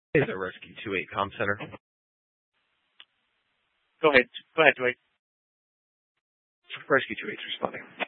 Hey there, Rescue 28 Com Center. Go ahead, Dwight. Rescue 28's responding.